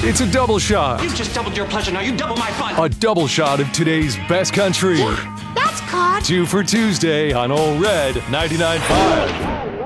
It's a double shot. You just doubled your pleasure, now you double my fun. A double shot of today's best country. That's caught. 2 for Tuesday on Ole Red 99.5.